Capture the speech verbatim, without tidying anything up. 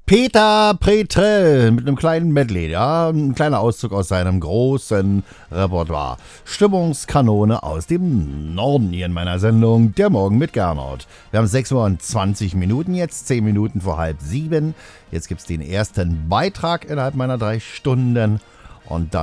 Peter Pretrell mit einem kleinen Medley, ja, ein kleiner Auszug aus seinem großen Repertoire. Stimmungskanone aus dem Norden hier in meiner Sendung, der Morgen mit Gernot. Wir haben sechs Uhr und zwanzig Minuten jetzt, zehn Minuten vor halb sieben. Jetzt gibt's den ersten Beitrag innerhalb meiner drei Stunden und dann